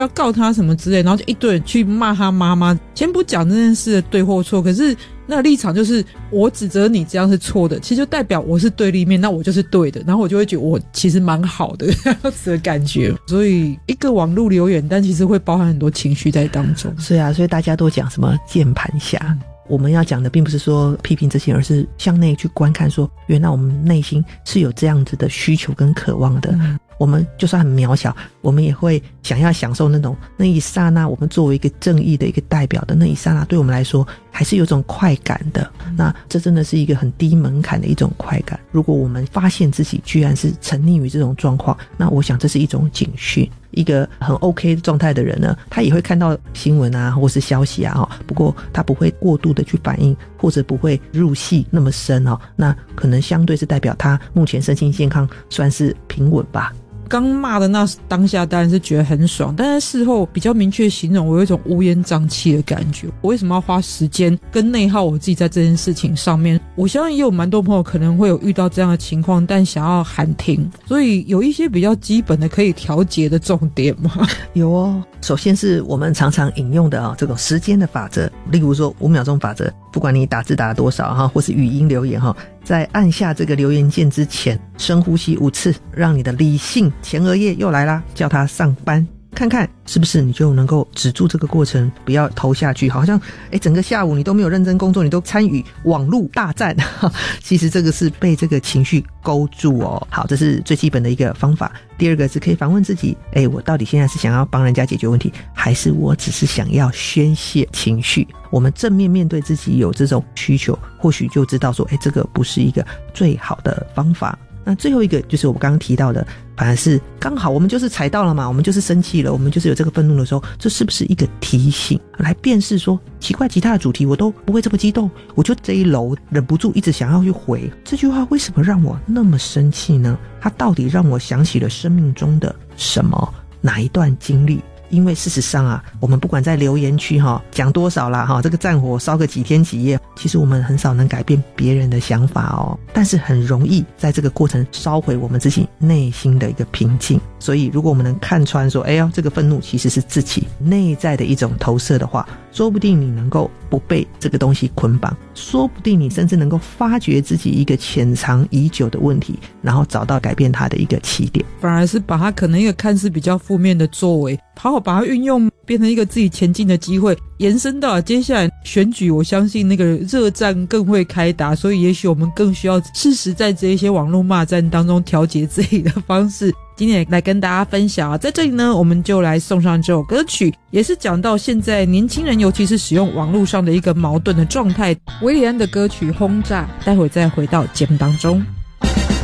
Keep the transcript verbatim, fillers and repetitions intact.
要告他什么之类，然后就一堆人去骂他妈妈。先不讲这件事的对或错，可是那个立场就是我指责你这样是错的，其实就代表我是对立面，那我就是对的，然后我就会觉得我其实蛮好的这样子的感觉。所以一个网络留言，但其实会包含很多情绪在当中。 是啊，所以大家都讲什么键盘侠，我们要讲的并不是说批评这些，而是向内去观看说，原来我们内心是有这样子的需求跟渴望的。嗯，我们就算很渺小，我们也会想要享受那种那一刹那，我们作为一个正义的一个代表的那一刹那，对我们来说还是有种快感的。那这真的是一个很低门槛的一种快感。如果我们发现自己居然是沉溺于这种状况，那我想这是一种警讯。一个很 OK 的状态的人呢，他也会看到新闻啊或是消息啊，不过他不会过度的去反应，或者不会入戏那么深，那可能相对是代表他目前身心健康算是平稳吧。 刚骂的那当下当然是觉得很爽，但是事后比较明确形容，我有一种乌烟瘴气的感觉。我为什么要花时间跟内耗我自己在这件事情上面？我相信也有蛮多朋友可能会有遇到这样的情况，但想要喊停，所以有一些比较基本的可以调节的重点吗？ 有哦，首先是我们常常引用的、哦、这种时间的法则，例如说五秒钟法则，不管你打字打了多少哈，或是语音留言哈，在按下这个留言键之前深呼吸五次，让你的理性前额叶又来啦，叫它上班，看看是不是你就能够止住这个过程，不要投下去，好像诶整个下午你都没有认真工作，你都参与网络大战其实这个是被这个情绪勾住哦。好，这是最基本的一个方法。第二个是可以反问自己，诶我到底现在是想要帮人家解决问题，还是我只是想要宣泄情绪？我们正面面对自己有这种需求，或许就知道说诶这个不是一个最好的方法。那最后一个就是我刚刚提到的，反而是刚好我们就是踩到了嘛，我们就是生气了，我们就是有这个愤怒的时候，这是不是一个提醒来辨识说，奇怪，其他的主题我都不会这么激动，我就这一楼忍不住一直想要去回这句话，为什么让我那么生气呢？它到底让我想起了生命中的什么，哪一段经历？因为事实上啊，我们不管在留言区哈讲多少啦哈，这个战火烧个几天几夜，其实我们很少能改变别人的想法哦，但是很容易在这个过程烧毁我们自己内心的一个平静。所以如果我们能看穿说，哎呦，这个愤怒其实是自己内在的一种投射的话，说不定你能够不被这个东西捆绑，说不定你甚至能够发掘自己一个潜藏已久的问题，然后找到改变它的一个起点。 反而是把它可能一个看似比较负面的作为，好好把它运用变成一个自己前进的机会，延伸到接下来选举，我相信那个热战更会开打，所以也许我们更需要适时在这一些网络骂战当中调节自己的方式。今天也来跟大家分享啊，在这里呢我们就来送上这首歌曲，也是讲到现在年轻人尤其是使用网络上的一个矛盾的状态，威廉安的歌曲轰炸，待会再回到节目当中。